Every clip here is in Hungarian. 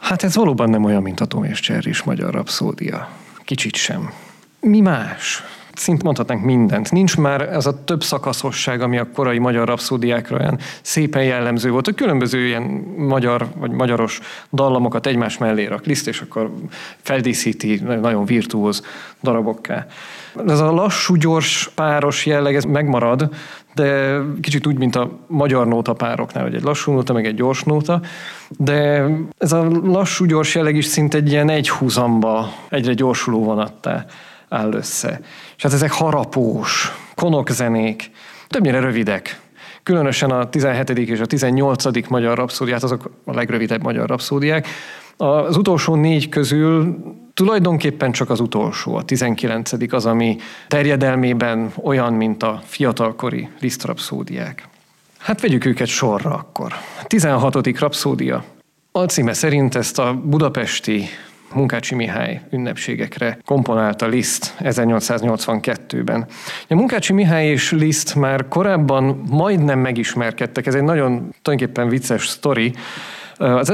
Hát ez valóban nem olyan, mint a Tom és Jerrys magyar rapszódia. Kicsit sem. Mi más? Szinte mondhatnánk mindent. Nincs már ez a több szakaszosság, ami a korai magyar rapszódiákra olyan szépen jellemző volt. A különböző ilyen magyar vagy magyaros dallamokat egymás mellé rak Liszt, és akkor feldíszíti nagyon virtuóz darabokká. Ez a lassú, gyors, páros jelleg, ez megmarad, de kicsit úgy, mint a magyar nótapároknál, hogy egy lassú nóta, meg egy gyors nóta, de ez a lassú, gyors jelleg is szinte egy ilyen egyhuzamba, egyre gyorsuló vonattá áll össze. És hát ezek harapós, konokzenék, többnyire rövidek. Különösen a 17. és a 18. magyar rapszódiát, azok a legrövidebb magyar rapszódiák. Az utolsó 4 közül tulajdonképpen csak az utolsó, a 19. az, ami terjedelmében olyan, mint a fiatalkori Liszt rapszódiák. Hát vegyük őket sorra akkor. 16. rapszódia. Alcíme szerint ezt a budapesti Munkácsy Mihály ünnepségekre komponálta Liszt 1882-ben. A Munkácsy Mihály és Liszt már korábban majdnem megismerkedtek, ez egy nagyon tulajdonképpen vicces sztori. Az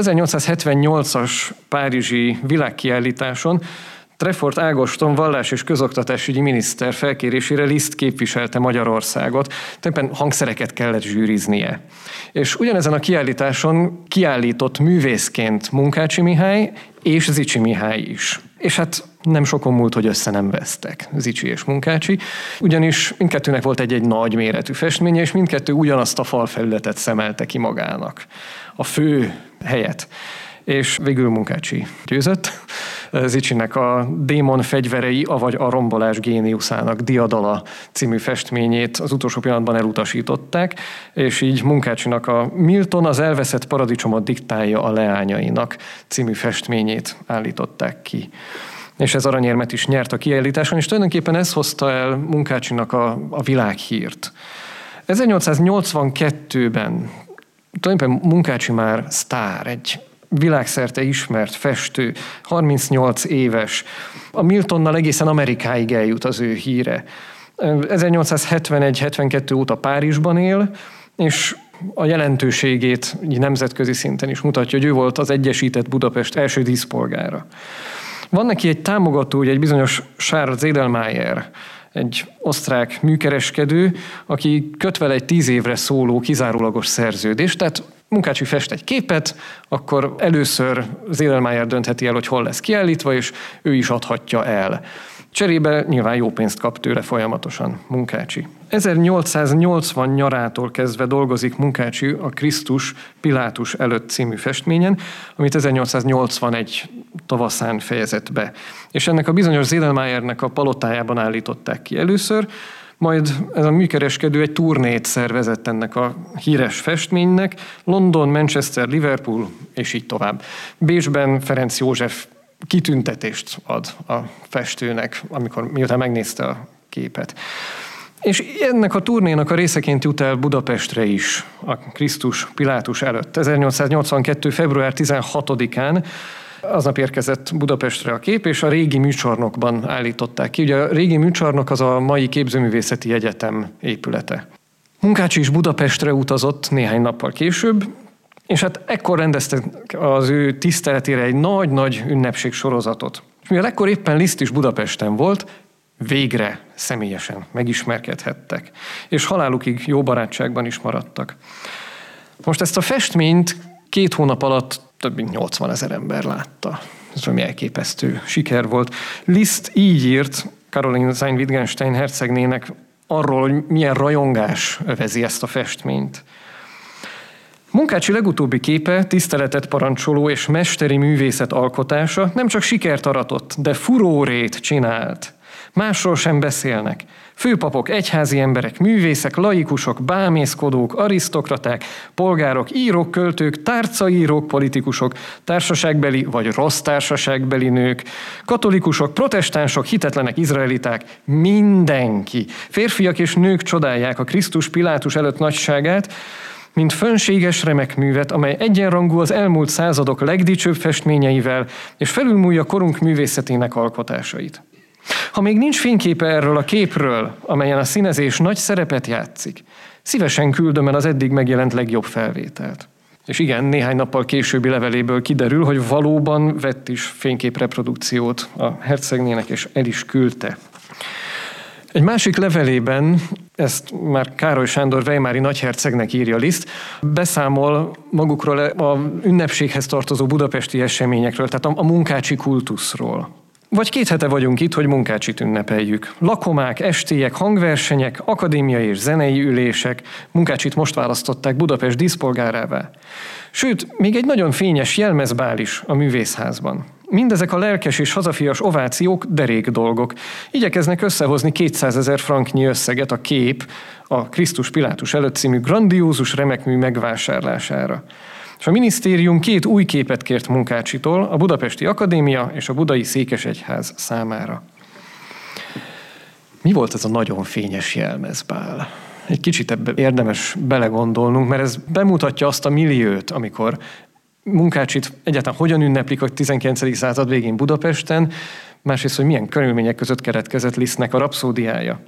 1878-as párizsi világkiállításon Treffort Ágoston vallás- és közoktatásügyi miniszter felkérésére Liszt képviselte Magyarországot, tulajdonképpen hangszereket kellett zsűriznie. És ugyanezen a kiállításon kiállított művészként Munkácsy Mihály és Zichy Mihály is. És hát nem sokon múlt, hogy össze nem vesztek, Zichy és Munkácsy, ugyanis mindkettőnek volt egy nagy méretű festménye, és mindkettő ugyanazt a falfelületet szemelte ki magának, a fő helyet. És végül Munkácsy győzött. Zichynek a Démon fegyverei, avagy a rombolás géniuszának Diadala című festményét az utolsó pillanatban elutasították, és így Munkácsynak a Milton az elveszett paradicsomot diktálja a leányainak című festményét állították ki. És ez aranyérmet is nyert a kiállításon, és tulajdonképpen ez hozta el Munkácsynak a világhírt. 1882-ben tulajdonképpen Munkácsy már sztár, egy világszerte ismert festő, 38 éves. A Miltonnal egészen Amerikáig eljut az ő híre. 1871-72 óta Párizsban él, és a jelentőségét nemzetközi szinten is mutatja, hogy ő volt az Egyesített Budapest első díszpolgára. Van neki egy támogatója, egy bizonyos Charles Edelmayer, egy osztrák műkereskedő, aki köt vele egy 10 évre szóló kizárólagos szerződést, tehát Munkácsy fest egy képet, akkor először az Edelmayer döntheti el, hogy hol lesz kiállítva, és ő is adhatja el. Cserébe nyilván jó pénzt kap tőle folyamatosan Munkácsy. 1880 nyarától kezdve dolgozik Munkácsy a Krisztus Pilátus előtt című festményen, amit 1881 tavaszán fejezett be. És ennek a bizonyos Edelmayernek a palotájában állították ki először, majd ez a műkereskedő egy turnét szervezett ennek a híres festménynek, London, Manchester, Liverpool, és így tovább. Bécsben Ferenc József kitüntetést ad a festőnek, miután megnézte a képet. És ennek a turnénak a részeként jut el Budapestre is, a Krisztus Pilátus előtt. 1882. február 16-án aznap érkezett Budapestre a kép, és a régi műcsarnokban állították ki. Ugye a régi műcsarnok az a mai Képzőművészeti Egyetem épülete. Munkácsy is Budapestre utazott néhány nappal később, és hát ekkor rendeztek az ő tiszteletére egy nagy-nagy ünnepségsorozatot. És mivel ekkor éppen Liszt is Budapesten volt, végre személyesen megismerkedhettek, és halálukig jó barátságban is maradtak. Most ezt a festményt 2 hónap alatt több mint 80 000 ember látta. Ez valami elképesztő siker volt. Liszt így írt Caroline Wittgenstein hercegnének arról, hogy milyen rajongás övezi ezt a festményt. Munkácsy legutóbbi képe, tiszteletet parancsoló és mesteri művészet alkotása nem csak sikert aratott, de furórét csinált. Másról sem beszélnek. Főpapok, egyházi emberek, művészek, laikusok, bámészkodók, arisztokraták, polgárok, írók, költők, tárcaírók, politikusok, társaságbeli vagy rossz társaságbeli nők, katolikusok, protestánsok, hitetlenek, izraeliták, mindenki. Férfiak és nők csodálják a Krisztus Pilátus előtt nagyságát, mint fönséges remek művet, amely egyenrangú az elmúlt századok legdicsőbb festményeivel, és felülmúlja korunk művészetének alkotásait. Ha még nincs fényképe erről a képről, amelyen a színezés nagy szerepet játszik, szívesen küldöm el az eddig megjelent legjobb felvételt. És igen, néhány nappal későbbi leveléből kiderül, hogy valóban vett is fényképreprodukciót a hercegnének, és el is küldte. Egy másik levelében, ezt már Károly Sándor weimári nagyhercegnek írja Liszt, beszámol magukról a ünnepséghez tartozó budapesti eseményekről, tehát a munkácsi kultuszról. Vagy 2 hete vagyunk itt, hogy munkácsit ünnepeljük. Lakomák, estélyek, hangversenyek, akadémiai és zenei ülések, munkácsit most választották Budapest díszpolgárává. Sőt, még egy nagyon fényes jelmezbál is a művészházban. Mindezek a lelkes és hazafias ovációk derék dolgok. Igyekeznek összehozni 200 000 franknyi összeget a kép a Krisztus Pilátus előtt című grandiózus remekmű megvásárlására. És a minisztérium 2 új képet kért Munkácsitól, a Budapesti Akadémia és a Budai Székesegyház számára. Mi volt ez a nagyon fényes jelmezbál? Egy kicsit ebbe érdemes belegondolnunk, mert ez bemutatja azt a milliót, amikor Munkácsit egyáltalán hogyan ünneplik a 19. század végén Budapesten, másrészt, hogy milyen körülmények között keretkezett Lisztnek a rapszódiája.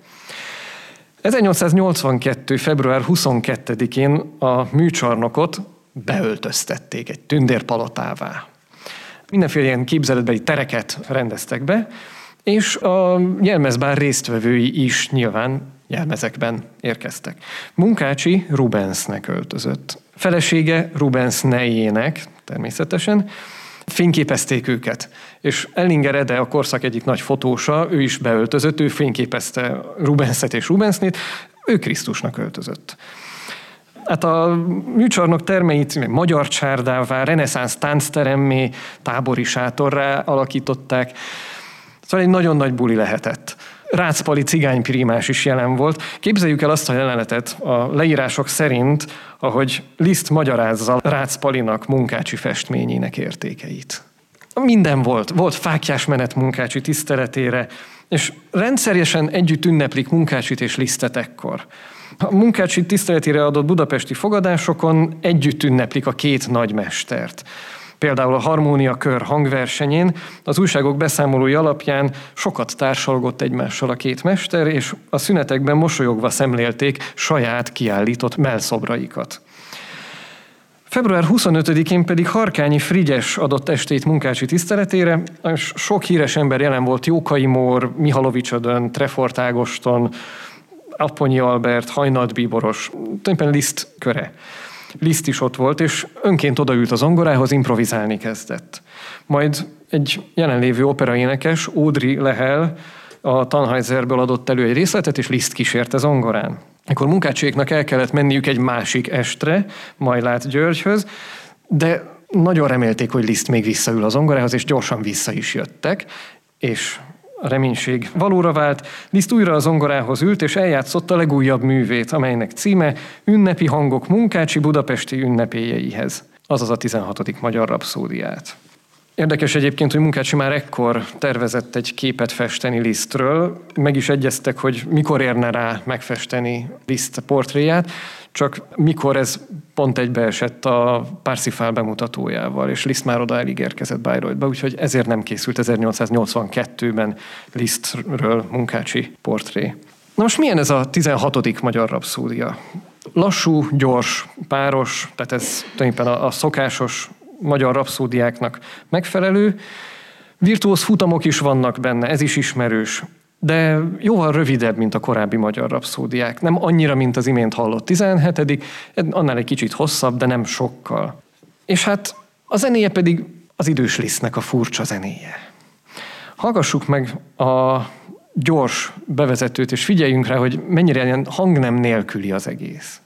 1882. február 22-én a műcsarnokot beöltöztették egy tündérpalotává. Mindenféle ilyen képzeletbeli tereket rendeztek be, és a jelmezbál résztvevői is nyilván jelmezekben érkeztek. Munkácsi Rubensnek öltözött. Felesége Rubens nejének, természetesen, fényképezték őket. És Ellinger Ede, a korszak egyik nagy fotósa, ő is beöltözött, ő fényképezte Rubenset és Rubensnét, ő Krisztusnak öltözött. Hát a műcsarnok termeit magyar csárdává, reneszánsz táncteremmé, tábori sátorrá alakították. Szóval egy nagyon nagy buli lehetett. Rácz-Pali cigányprímás is jelen volt. Képzeljük el azt a jelenetet a leírások szerint, ahogy Liszt magyarázza Rácz-Palinak Munkácsi festményének értékeit. Minden volt. Volt fáklyás menet Munkácsi tiszteletére, és rendszeresen együtt ünneplik Munkácsit és Lisztet ekkor. A Munkácsi tiszteletére adott budapesti fogadásokon együtt ünneplik a 2 nagymestert. Például a Harmónia Kör hangversenyén az újságok beszámolói alapján sokat társalgott egymással a 2 mester, és a szünetekben mosolyogva szemlélték saját kiállított mellszobraikat. Február 25-én pedig Harkányi Frigyes adott estét Munkácsi tiszteletére, és sok híres ember jelen volt: Jókai Mór, Mihalovics Ödön, Trefort Ágoston, Apponyi Albert, Hajnalt Bíboros, tulajdonképpen Liszt köre. Liszt is ott volt, és önként odaült a zongorához, improvizálni kezdett. Majd egy jelenlévő operaénekes, Ódri Lehel a Tannhäuserből adott elő egy részletet, és Liszt kísérte zongorán. Akkor Munkácsiéknak el kellett menniük egy másik estre, Majlát Györgyhöz, de nagyon remélték, hogy Liszt még visszaül a zongorához, és gyorsan vissza is jöttek, és a reménység valóra vált. Liszt újra a zongorához ült, és eljátszotta a legújabb művét, amelynek címe Ünnepi hangok Munkácsi budapesti ünnepélyeihez, azaz a 16. magyar rapszódiát. Érdekes egyébként, hogy Munkácsi már ekkor tervezett egy képet festeni Lisztről, meg is egyeztek, hogy mikor érne rá megfesteni Liszt portréját, csak mikor ez pont egybeesett a Parsifal bemutatójával, és Liszt már odáig érkezett Bayreuthba, úgyhogy ezért nem készült 1882-ben Lisztről Munkácsi portré. Na most milyen ez a 16. magyar rapszódia? Lassú, gyors, páros, tehát ez tulajdonképpen a szokásos magyar rapszódiáknak megfelelő. Virtuóz futamok is vannak benne, ez is ismerős, de jóval rövidebb, mint a korábbi magyar rapszódiák. Nem annyira, mint az imént hallott 17., annál egy kicsit hosszabb, de nem sokkal. És hát a zenéje pedig az idős Lisztnek a furcsa zenéje. Hallgassuk meg a gyors bevezetőt, és figyeljünk rá, hogy mennyire ilyen hangnem nélküli az egész.